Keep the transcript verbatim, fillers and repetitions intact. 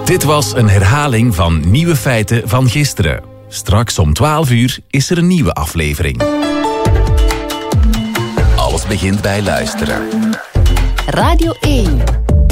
Dit was een herhaling van Nieuwe Feiten van gisteren. Straks om twaalf uur is er een nieuwe aflevering. Alles begint bij luisteren. Radio één.